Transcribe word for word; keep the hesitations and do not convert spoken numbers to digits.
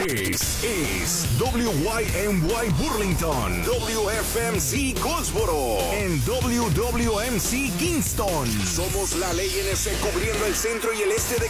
Es, es W Y M Y Burlington, W F M C Goldsboro, en W W M C Kingston. Somos la ley N S cubriendo el centro y el este de